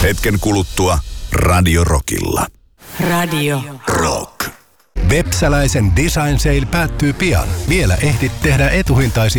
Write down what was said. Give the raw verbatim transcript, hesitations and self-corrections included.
Hetken kuluttua Radio Rockilla. Radio Rock. Vepsäläisen Design Sale päättyy pian. Vielä ehdit tehdä etuhintaisia